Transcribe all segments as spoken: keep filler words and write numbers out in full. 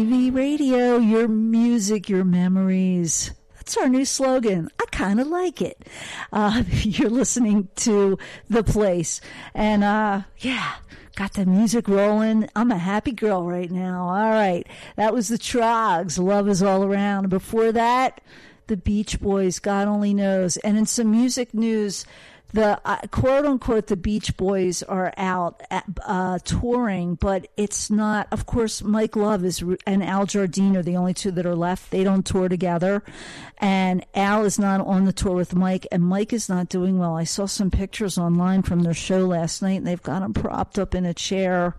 Radio, your music, your memories. That's our new slogan. I kind of like it. Uh, you're listening to The Place. And, uh, yeah, got the music rolling. I'm a happy girl right now. All right. That was the Trogs. Love is all around. Before that, the Beach Boys, God only knows. And in some music news, the uh, quote unquote the Beach Boys are out at, uh, touring, but it's not. Of course, Mike Love is and Al Jardine are the only two that are left. They don't tour together, and Al is not on the tour with Mike, and Mike is not doing well. I saw some pictures online from their show last night, and they've got him propped up in a chair.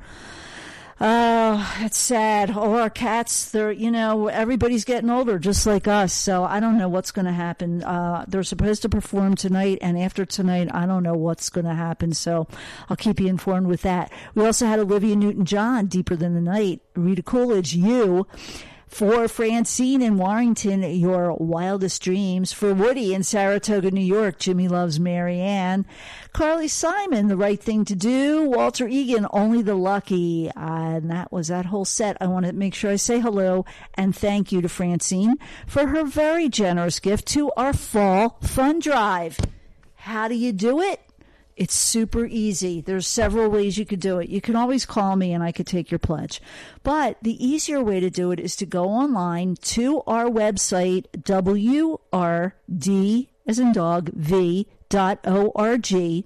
Oh, it's sad. All our cats, they're, you know, everybody's getting older just like us. So I don't know what's going to happen. Uh, they're supposed to perform tonight, and after tonight, I don't know what's going to happen. So I'll keep you informed with that. We also had Olivia Newton-John, Deeper Than the Night, Rita Coolidge, You. For Francine in Warrington, Your Wildest Dreams. For Woody in Saratoga, New York, Jimmy Loves Mary Ann. Carly Simon, The Right Thing to Do. Walter Egan, Only the Lucky. Uh, and that was that whole set. I want to make sure I say hello and thank you to Francine for her very generous gift to our Fall Fun Drive. How do you do it? It's super easy. There's several ways you could do it. You can always call me and I could take your pledge. But the easier way to do it is to go online to our website, W R D as in dog, V dot O R G.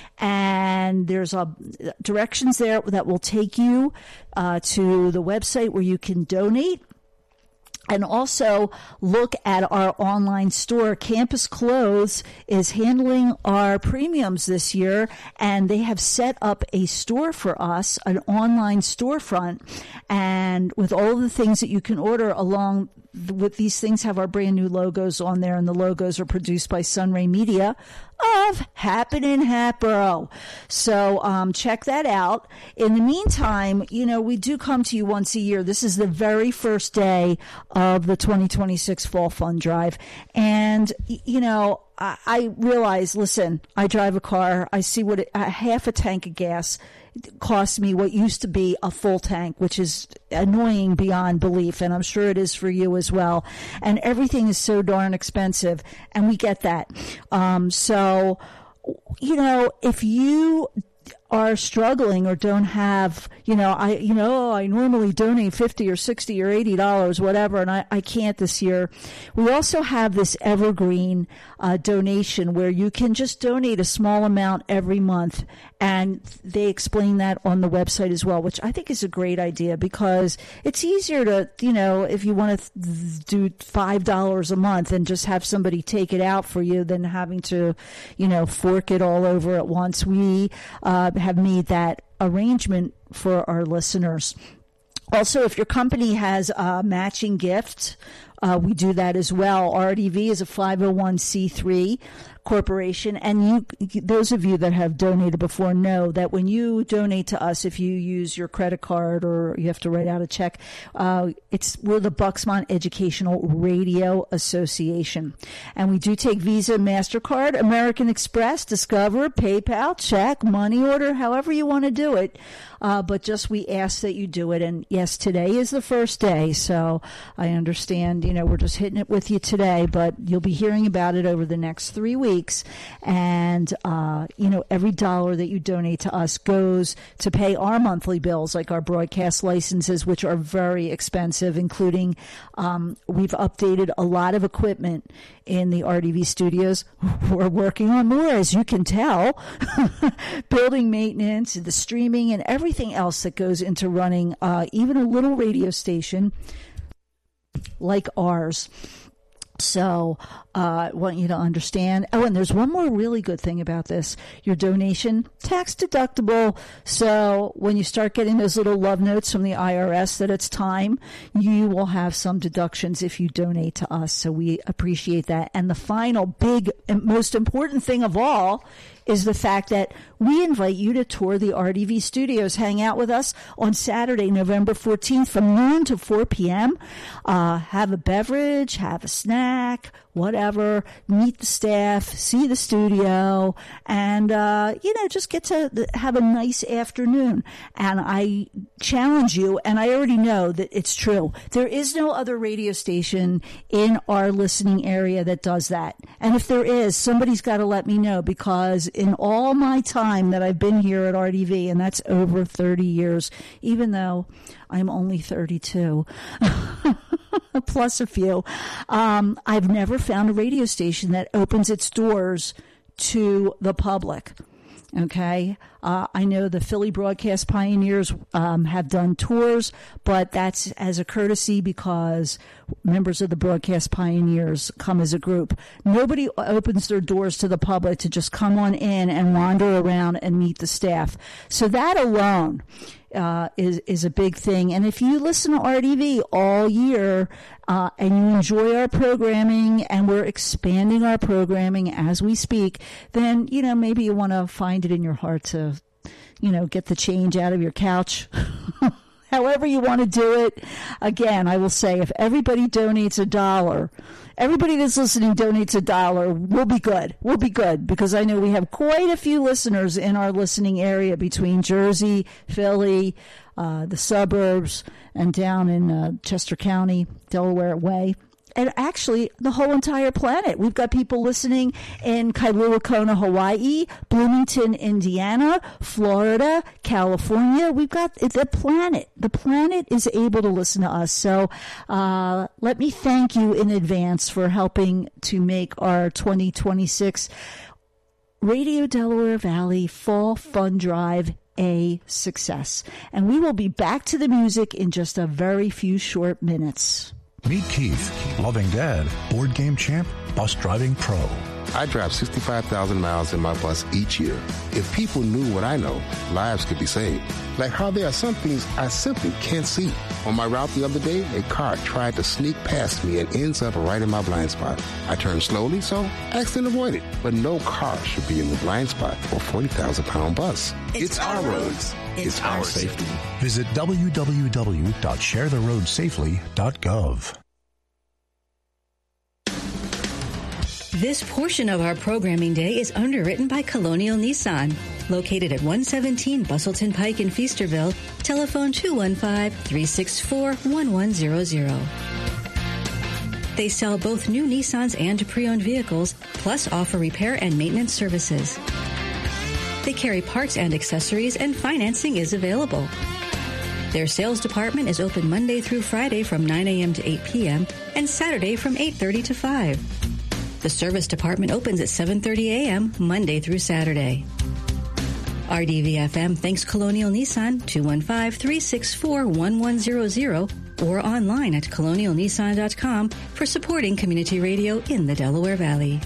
And there's a directions there that will take you uh, to the website where you can donate. And also look at our online store. Campus Clothes is handling our premiums this year, and they have set up a store for us, an online storefront, and with all the things that you can order along with these things have our brand new logos on there, and the logos are produced by Sunray Media of Happening Hatboro. So um, check that out. In the meantime, you know, we do come to you once a year. This is the very first day of the twenty twenty-six Fall Fun Drive. And, you know, I, I realize, listen, I drive a car. I see what it, uh, half a tank of gas cost me what used to be a full tank, which is annoying beyond belief, and I'm sure it is for you as well. And everything is so darn expensive, and we get that. Um, so, you know, if you are struggling or don't have, you know, I, you know, I normally donate fifty or sixty or eighty dollars, whatever, and I, I can't this year. We also have this evergreen uh, donation where you can just donate a small amount every month, and they explain that on the website as well, which I think is a great idea because it's easier to, you know, if you want to th- do five dollars a month and just have somebody take it out for you than having to, you know, fork it all over at once. We uh, have made that arrangement for our listeners. Also, if your company has a matching gift, uh, we do that as well. R D V is a five oh one c three corporation, and you, those of you that have donated before know that when you donate to us, if you use your credit card or you have to write out a check, uh, it's we're the Bucksmont Educational Radio Association, and we do take Visa, MasterCard, American Express, Discover, PayPal, check, money order, however you want to do it. Uh, but just we ask that you do it. And yes, today is the first day, so I understand, you know, we're just hitting it with you today, but you'll be hearing about it over the next three weeks. And, uh, you know, every dollar that you donate to us goes to pay our monthly bills, like our broadcast licenses, which are very expensive, including um, we've updated a lot of equipment in the R D V studios. We're working on more, as you can tell, building maintenance, the streaming, and everything else that goes into running uh, even a little radio station like ours. So uh, I want you to understand. Oh, and there's one more really good thing about this. Your donation, tax deductible. So when you start getting those little love notes from the I R S that it's time, you will have some deductions if you donate to us. So we appreciate that. And the final big and most important thing of all is the fact that we invite you to tour the R D V studios. Hang out with us on Saturday, November fourteenth from noon to four p.m. Uh, have a beverage, have a snack, whatever, meet the staff, see the studio, and, uh, you know, just get to have a nice afternoon. And I challenge you, and I already know that it's true. There is no other radio station in our listening area that does that. And if there is, somebody's got to let me know, because in all my time that I've been here at R D V, and that's over thirty years, even though I'm only thirty-two, plus a few, um, I've never found a radio station that opens its doors to the public. Okay. Uh, I know the Philly Broadcast Pioneers um, have done tours, but that's as a courtesy because members of the Broadcast Pioneers come as a group. Nobody opens their doors to the public to just come on in and wander around and meet the staff. So that alone uh, is is a big thing. And if you listen to R D V all year uh, and you enjoy our programming, and we're expanding our programming as we speak, then, you know, maybe you want to find it in your heart to, you know, get the change out of your couch. However you want to do it. Again, I will say, if everybody donates a dollar, everybody that's listening donates a dollar, we'll be good. We'll be good, because I know we have quite a few listeners in our listening area between Jersey, Philly, uh, the suburbs, and down in uh, Chester County, Delaware way. And actually, the whole entire planet. We've got people listening in Kailua Kona, Hawaii, Bloomington, Indiana, Florida, California. We've got the planet. The planet is able to listen to us. So uh, let me thank you in advance for helping to make our twenty twenty-six Radio Delaware Valley Fall Fun Drive a success. And we will be back to the music in just a very few short minutes. Meet Keith, loving dad, board game champ, bus driving pro. I drive sixty-five thousand miles in my bus each year. If people knew what I know, lives could be saved. Like how there are some things I simply can't see. On my route the other day, a car tried to sneak past me and ends up right in my blind spot. I turned slowly, so accident avoided. But no car should be in the blind spot for a forty thousand pound bus. It's, it's our roads. It's, it's our safety. Visit w w w dot share the road safely dot gov. This portion of our programming day is underwritten by Colonial Nissan. Located at one seventeen Bustleton Pike in Feasterville, telephone two one five, three six four, one one zero zero. They sell both new Nissans and pre-owned vehicles, plus offer repair and maintenance services. They carry parts and accessories, and financing is available. Their sales department is open Monday through Friday from nine a.m. to eight p.m. and Saturday from eight thirty to five. The service department opens at seven thirty a.m. Monday through Saturday. R D V F M thanks Colonial Nissan, two one five, three six four, one one zero zero, or online at colonial nissan dot com for supporting community radio in the Delaware Valley.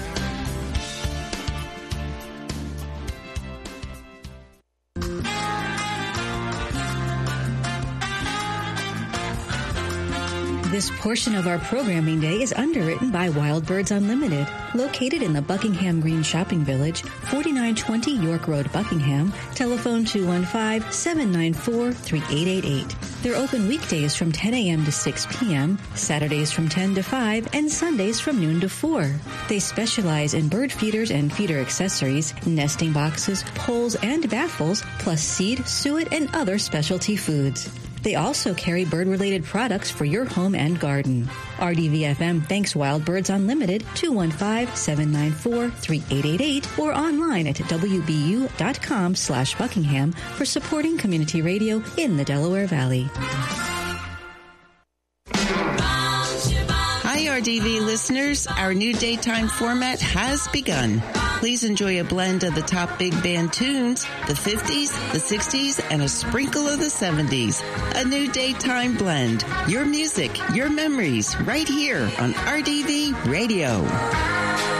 This portion of our programming day is underwritten by Wild Birds Unlimited, located in the Buckingham Green Shopping Village, forty-nine twenty York Road, Buckingham. Telephone two one five, seven nine four, three eight eight eight. They're open weekdays from ten a.m. to six p.m., Saturdays from ten to five, and Sundays from noon to four. They specialize in bird feeders and feeder accessories, nesting boxes, poles, and baffles, plus seed, suet, and other specialty foods. They also carry bird-related products for your home and garden. R D V F M thanks Wild Birds Unlimited, two one five, seven nine four, three eight eight eight, or online at w b u dot com slash Buckingham for supporting community radio in the Delaware Valley. Hi, R D V listeners. Our new daytime format has begun. Please enjoy a blend of the top big band tunes, the fifties, the sixties, and a sprinkle of the seventies. A new daytime blend. Your music, your memories, right here on R D V Radio.